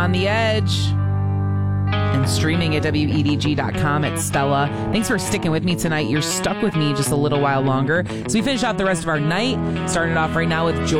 On the Edge. And streaming at WEDG.com at Stella. Thanks for sticking with me tonight. You're stuck with me just a little while longer. So we finish out the rest of our night. Starting it off right now with Joy.